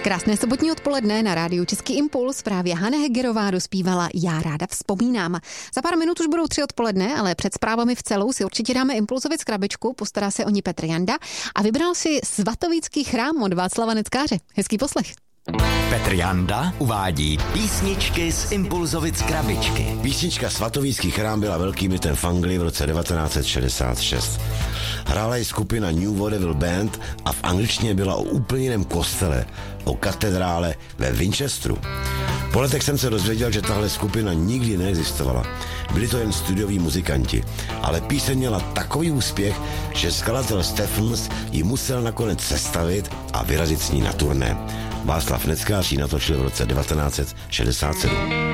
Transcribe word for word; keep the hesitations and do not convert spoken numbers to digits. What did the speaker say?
Krásné sobotní odpoledne na rádiu Český impuls. Právě Hana Hegerová dospívala Já ráda vzpomínám. Za pár minut už budou tři odpoledne, ale před zprávami v celou si určitě dáme Impulzovic krabičku, postará se o ní Petr Janda a vybral si Svatovícký chrám od Václava Neckáře. Hezký poslech. Petr Janda uvádí písničky z Impulzovic krabičky. Písnička Svatovícký chrám byla velkým hitem v Anglii v roce devatenáct set šedesát šest. Hrála ji skupina New Vaudeville Band a v angličtině byla o úplně jiném kostele, o katedrále ve Winchesteru. Po letech jsem se dozvěděl, že tahle skupina nikdy neexistovala. Byli to jen studioví muzikanti, ale píseň měla takový úspěch, že skladatel Stephens ji musel nakonec sestavit a vyrazit s ní na turné. Václav Neckář ji natočil v roce devatenáct set šedesát sedm.